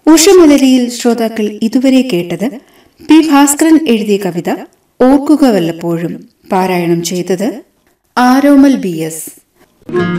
ഉഷമലരിയിൽ ശ്രോതാക്കൾ ഇതുവരെ കേട്ടത് പി ഭാസ്കരൻ എഴുതിയ കവിത ഓർക്കുക വല്ലപ്പോഴും. പാരായണം ചെയ്തത് ആരോമൽ BS.